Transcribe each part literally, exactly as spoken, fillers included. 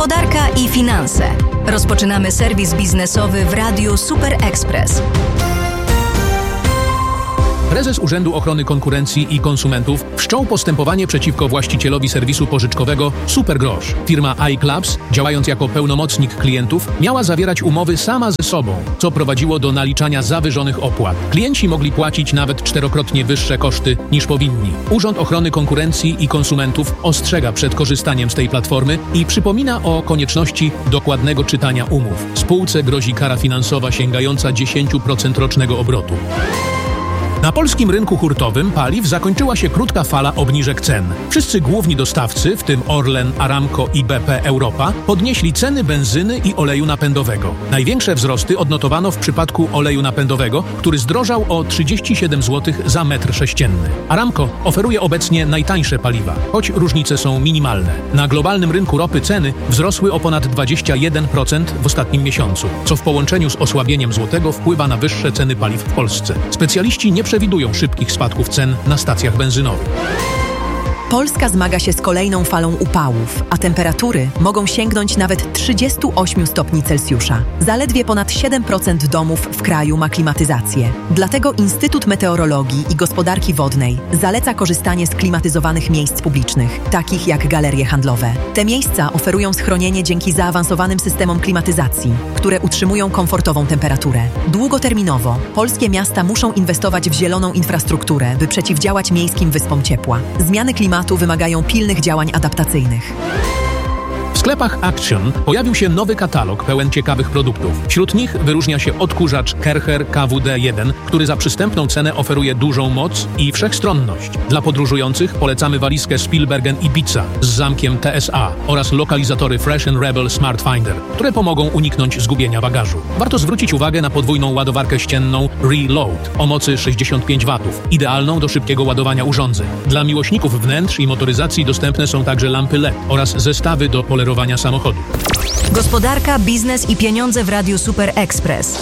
Gospodarka i finanse. Rozpoczynamy serwis biznesowy w Radiu Super Express. Prezes Urzędu Ochrony Konkurencji i Konsumentów wszczął postępowanie przeciwko właścicielowi serwisu pożyczkowego Supergrosz. Firma iClubs, działając jako pełnomocnik klientów, miała zawierać umowy sama ze sobą, co prowadziło do naliczania zawyżonych opłat. Klienci mogli płacić nawet czterokrotnie wyższe koszty niż powinni. Urząd Ochrony Konkurencji i Konsumentów ostrzega przed korzystaniem z tej platformy i przypomina o konieczności dokładnego czytania umów. Spółce grozi kara finansowa sięgająca dziesięć procent rocznego obrotu. Na polskim rynku hurtowym paliw zakończyła się krótka fala obniżek cen. Wszyscy główni dostawcy, w tym Orlen, Aramco i B P Europa, podnieśli ceny benzyny i oleju napędowego. Największe wzrosty odnotowano w przypadku oleju napędowego, który zdrożał o trzydzieści siedem złotych za metr sześcienny. Aramco oferuje obecnie najtańsze paliwa, choć różnice są minimalne. Na globalnym rynku ropy ceny wzrosły o ponad dwadzieścia jeden procent w ostatnim miesiącu, co w połączeniu z osłabieniem złotego wpływa na wyższe ceny paliw w Polsce. Specjaliści nie przewidują szybkich spadków cen na stacjach benzynowych. Polska zmaga się z kolejną falą upałów, a temperatury mogą sięgnąć nawet trzydzieści osiem stopni Celsjusza. Zaledwie ponad siedem procent domów w kraju ma klimatyzację. Dlatego Instytut Meteorologii i Gospodarki Wodnej zaleca korzystanie z klimatyzowanych miejsc publicznych, takich jak galerie handlowe. Te miejsca oferują schronienie dzięki zaawansowanym systemom klimatyzacji, które utrzymują komfortową temperaturę. Długoterminowo polskie miasta muszą inwestować w zieloną infrastrukturę, by przeciwdziałać miejskim wyspom ciepła. Zmiany klimatu wymagają pilnych działań adaptacyjnych. W sklepach Action pojawił się nowy katalog pełen ciekawych produktów. Wśród nich wyróżnia się odkurzacz Kercher K W D jeden, który za przystępną cenę oferuje dużą moc i wszechstronność. Dla podróżujących polecamy walizkę Spielbergen Ibiza z zamkiem T S A oraz lokalizatory Fresh and Rebel Smart Finder, które pomogą uniknąć zgubienia bagażu. Warto zwrócić uwagę na podwójną ładowarkę ścienną Reload o mocy sześćdziesiąt pięć watów, idealną do szybkiego ładowania urządzeń. Dla miłośników wnętrz i motoryzacji dostępne są także lampy L E D oraz zestawy do polerowania samochodu. Gospodarka, biznes i pieniądze w Radiu Super Express.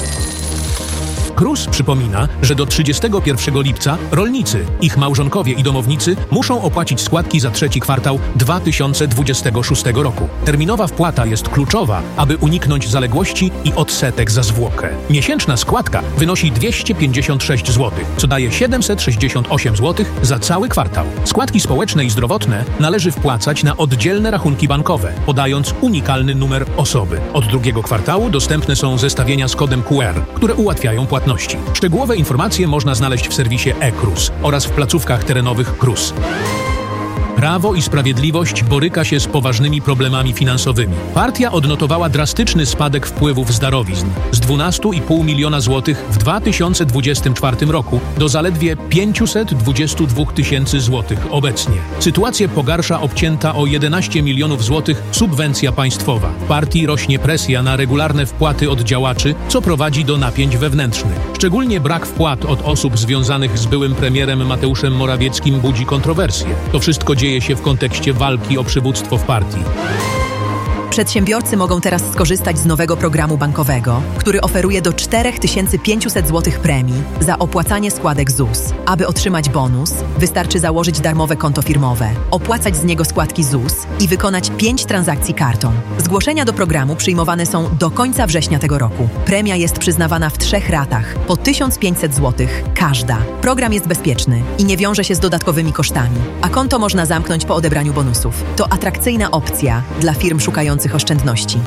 KRUS przypomina, że do trzydziestego pierwszego lipca rolnicy, ich małżonkowie i domownicy muszą opłacić składki za trzeci kwartał dwa tysiące dwudziestego szóstego roku. Terminowa wpłata jest kluczowa, aby uniknąć zaległości i odsetek za zwłokę. Miesięczna składka wynosi dwieście pięćdziesiąt sześć złotych, co daje siedemset sześćdziesiąt osiem złotych za cały kwartał. Składki społeczne i zdrowotne należy wpłacać na oddzielne rachunki bankowe, podając unikalny numer osoby. Od drugiego kwartału dostępne są zestawienia z kodem Q R, które ułatwiają płatność. Szczegółowe informacje można znaleźć w serwisie e-KRUS oraz w placówkach terenowych KRUS. Prawo i Sprawiedliwość boryka się z poważnymi problemami finansowymi. Partia odnotowała drastyczny spadek wpływów z darowizn z dwunastu i pół miliona złotych w dwa tysiące dwudziestym czwartym roku do zaledwie pięćset dwadzieścia dwa tysięcy złotych obecnie. Sytuację pogarsza obcięta o jedenaście milionów złotych subwencja państwowa. W partii rośnie presja na regularne wpłaty od działaczy, co prowadzi do napięć wewnętrznych. Szczególnie brak wpłat od osób związanych z byłym premierem Mateuszem Morawieckim budzi kontrowersje. To wszystko dzieje dzieje się w kontekście walki o przywództwo w partii. Przedsiębiorcy mogą teraz skorzystać z nowego programu bankowego, który oferuje do cztery tysiące pięćset złotych premii za opłacanie składek Z U S. Aby otrzymać bonus, wystarczy założyć darmowe konto firmowe, opłacać z niego składki Z U S i wykonać pięć transakcji kartą. Zgłoszenia do programu przyjmowane są do końca września tego roku. Premia jest przyznawana w trzech ratach, po tysiąc pięćset złotych każda. Program jest bezpieczny i nie wiąże się z dodatkowymi kosztami, a konto można zamknąć po odebraniu bonusów. To atrakcyjna opcja dla firm szukających oszczędności.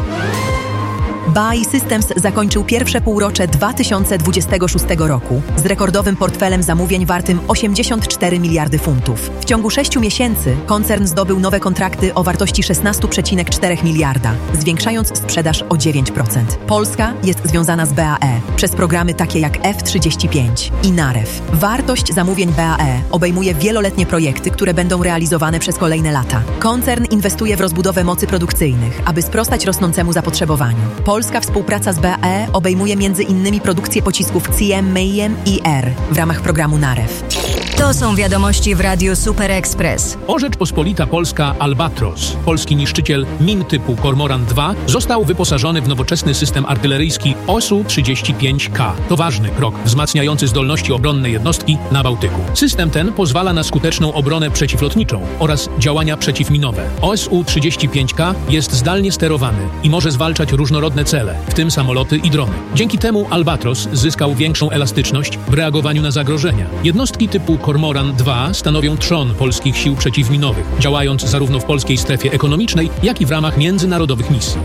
B A I Systems zakończył pierwsze półrocze dwa tysiące dwudziestego szóstego roku z rekordowym portfelem zamówień wartym osiemdziesiąt cztery miliardy funtów. W ciągu sześciu miesięcy koncern zdobył nowe kontrakty o wartości szesnaście przecinek cztery miliarda, zwiększając sprzedaż o dziewięć procent. Polska jest związana z B A E przez programy takie jak F trzydzieści pięć i NAREW. Wartość zamówień B A E obejmuje wieloletnie projekty, które będą realizowane przez kolejne lata. Koncern inwestuje w rozbudowę mocy produkcyjnych, aby sprostać rosnącemu zapotrzebowaniu. Polska współpraca z B A E obejmuje między innymi produkcję pocisków C M M i R w ramach programu NAREW. To są wiadomości w Radiu Super Express. O Rzeczpospolita Polska Albatros, polski niszczyciel min typu Kormoran dwa, został wyposażony w nowoczesny system artyleryjski O S U trzydzieści pięć K. To ważny krok wzmacniający zdolności obronne jednostki na Bałtyku. System ten pozwala na skuteczną obronę przeciwlotniczą oraz działania przeciwminowe. O S U trzydzieści pięć K jest zdalnie sterowany i może zwalczać różnorodne cele, w tym samoloty i drony. Dzięki temu Albatros zyskał większą elastyczność w reagowaniu na zagrożenia. Jednostki typu Kormoran dwa stanowią trzon polskich sił przeciwminowych, działając zarówno w polskiej strefie ekonomicznej, jak i w ramach międzynarodowych misji.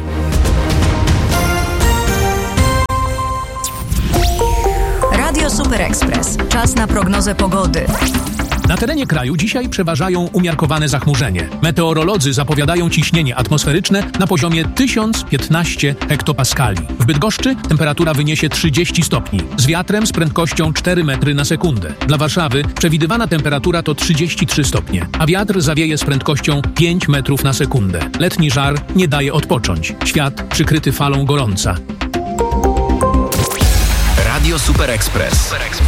Radio Super Express. Czas na prognozę pogody. Na terenie kraju dzisiaj przeważają umiarkowane zachmurzenie. Meteorolodzy zapowiadają ciśnienie atmosferyczne na poziomie tysiąc piętnaście hektopaskali. W Bydgoszczy temperatura wyniesie trzydzieści stopni, z wiatrem z prędkością cztery metry na sekundę. Dla Warszawy przewidywana temperatura to trzydzieści trzy stopnie, a wiatr zawieje z prędkością pięć metrów na sekundę. Letni żar nie daje odpocząć. Świat przykryty falą gorąca. Radio Super Express.